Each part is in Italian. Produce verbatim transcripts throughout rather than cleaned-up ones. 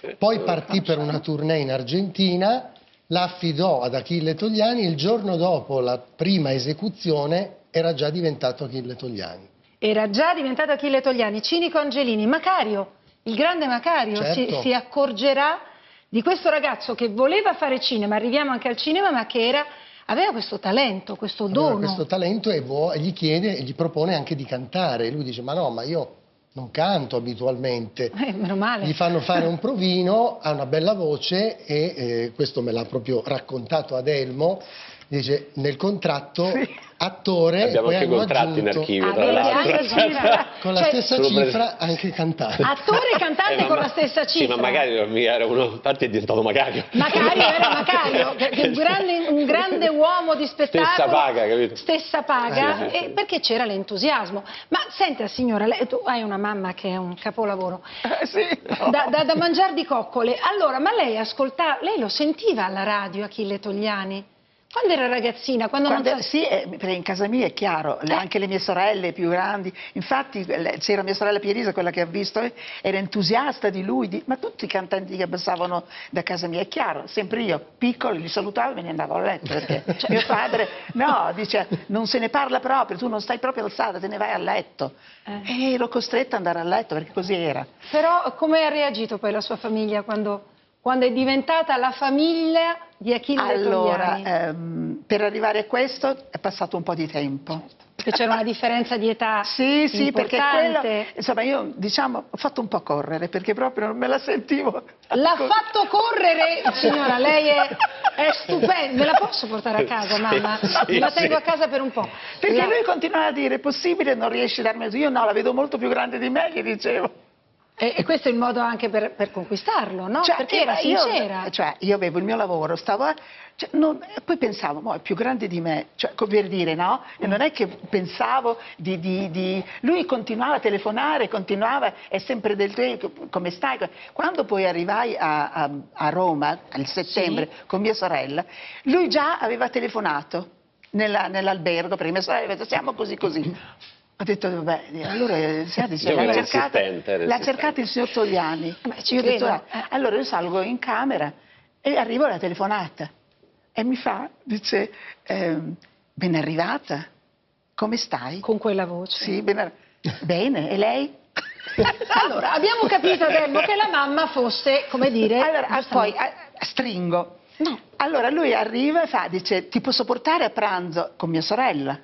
Poi partì per una tournée in Argentina, la affidò ad Achille Togliani, il giorno dopo la prima esecuzione era già diventato Achille Togliani. Era già diventato Achille Togliani, Cinico Angelini, Macario, il grande Macario, Certo. si, si accorgerà di questo ragazzo che voleva fare cinema, arriviamo anche al cinema, ma che era, aveva questo talento, questo dono. Aveva questo talento e gli chiede, e gli propone anche di cantare. E lui dice, ma no, ma io non canto abitualmente. Eh, meno male. Gli fanno fare un provino, ha una bella voce e eh, questo me l'ha proprio raccontato Adelmo. Dice, nel contratto, sì, attore, abbiamo poi anche hanno contratti aggiunto, in archivio, ah, tra l'altro. Con la cioè, stessa cifra anche cantante. Attore e cantante eh, con ma, la stessa cifra. Sì, ma magari era uno, infatti è diventato Macario. Macario era Macario, perché un grande, un grande uomo di spettacolo. Stessa paga, capito? Stessa paga, sì, sì, sì. E perché c'era l'entusiasmo. Ma senta signora, lei, tu hai una mamma che è un capolavoro. Eh, sì, no. Da, da, da mangiare di coccole. Allora, ma lei ascoltava, lei lo sentiva alla radio Achille Togliani? Quando era ragazzina? Quando Quando, non sa... Sì, eh, perché in casa mia è chiaro, Eh. anche le mie sorelle più grandi, infatti c'era mia sorella Pierisa, quella che ha visto, eh, era entusiasta di lui, di, ma tutti i cantanti che passavano da casa mia, è chiaro, sempre io, piccolo, li salutavo e me ne andavo a letto, perché cioè, mio padre, no, dice, non se ne parla proprio, tu non stai proprio alzata, te ne vai a letto. Eh. E ero costretta ad andare a letto, perché così era. Però come ha reagito poi la sua famiglia quando... quando è diventata la famiglia di Achille allora, Togliani? Ehm, per arrivare a questo è passato un po' di tempo. Certo. Perché c'era una differenza di età Sì, sì, perché importante. quello, insomma, io diciamo ho fatto un po' correre, perché proprio non me la sentivo. L'ha fatto correre, signora, lei è, è stupenda. Me la posso portare a casa, mamma? Sì, Me la sì, tengo sì. a casa per un po'. Perché La... lui continuava a dire, è possibile, non riesci a darmi... Io no, la vedo molto più grande di me, gli dicevo. E, e questo è il modo anche per, per conquistarlo, no? Cioè, Perché era io, sincera. Cioè, io avevo il mio lavoro, stavo... Cioè, non, poi pensavo, mo, è più grande di me, cioè, come per dire, no? E non è che pensavo di, di, di... Lui continuava a telefonare, continuava, è sempre del tuo, come stai? Quando poi arrivai a, a, a Roma, al settembre, sì, con mia sorella, lui già aveva telefonato nella, nell'albergo, perché mia sorella aveva detto, siamo così così. Ho detto, vabbè, allora l'ha cercato, cercato il signor Togliani. Beh, ci io ho detto, credo. ah, allora io salgo in camera e arrivo alla telefonata e mi fa, dice, ehm, ben arrivata, come stai? Con quella voce. Sì, ben bene, e lei? Allora, abbiamo capito, Adelmo, che la mamma fosse, come dire... Allora, poi a, stringo. No. Allora lui arriva e fa, dice, ti posso portare a pranzo con mia sorella?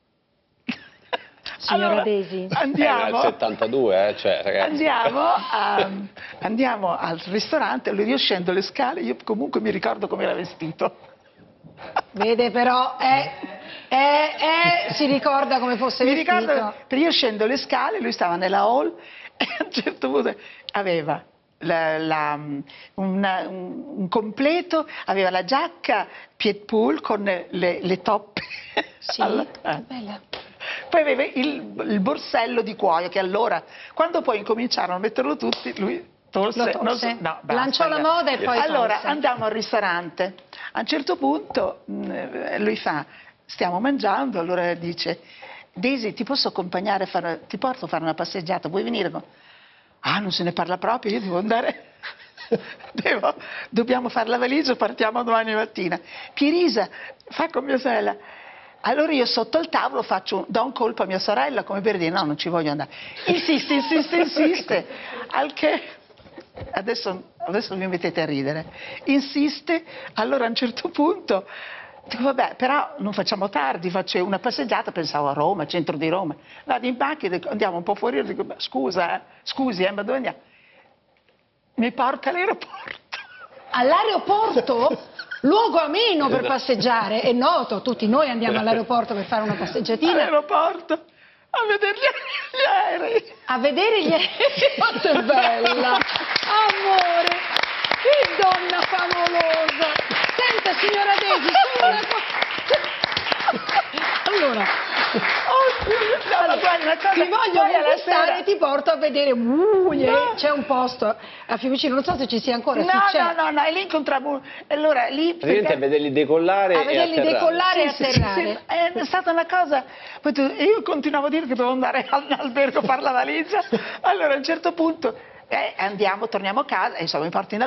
Signora allora, Desi. Andiamo, eh, nel settantadue, eh, cioè, ragazzi. Andiamo, a, andiamo al ristorante, allora io scendo le scale, io comunque mi ricordo come era vestito. Vede però, eh, eh, eh, si ricorda come fosse mi vestito. Ricordo, perché io scendo le scale, lui stava nella hall e a un certo punto aveva la, la, una, un, un completo, aveva la giacca Pied Paul con le, le toppe. Sì, alla, che bella. Poi aveva il, il borsello di cuoio che allora, quando poi incominciarono a metterlo tutti, lui tolse, tolse. Non so, no, basta, lanciò la moda e poi allora tolse. Andiamo al ristorante. A un certo punto mh, lui fa, stiamo mangiando, allora dice, Daisy, ti posso accompagnare, a fare, ti porto a fare una passeggiata, vuoi venire? Ah, non se ne parla proprio, io devo andare... Devo, dobbiamo fare la valigia, partiamo domani mattina. Pierisa fa con mia sorella. Allora io sotto il tavolo faccio, do un colpo a mia sorella come per dire no, non ci voglio andare. Insiste, insiste, insiste, al che adesso, adesso mi mettete a ridere. Insiste, allora a un certo punto dico vabbè, però non facciamo tardi, faccio una passeggiata, pensavo a Roma, centro di Roma. Vado in macchina, dico, andiamo un po' fuori, dico beh, scusa, eh, scusi, eh, ma dove andiamo? Mi porta all'aeroporto. All'aeroporto? Luogo ameno per passeggiare, è noto, tutti noi andiamo all'aeroporto per fare una passeggiatina. All'aeroporto, a vedere gli, gli aerei. A vedere gli aerei, quanto è bella! Amore, che donna favolosa! Senta, signora Desi, solo una cosa... Allora, oh, no, allora guarda, una cosa, ti voglio conquistare sera... e ti porto a vedere, uh, no. C'è un posto a Fiumicino, non so se ci sia ancora. No, sì, no, no, no, e lì incontriamo, allora lì... Praticamente a vederli decollare a e vederli atterrare. decollare e sì, atterrare. sì, sì, è stata una cosa, io continuavo a dire che dovevo andare all'albergo a fare la valigia, allora a un certo punto Ok, andiamo, torniamo a casa, insomma mi porto in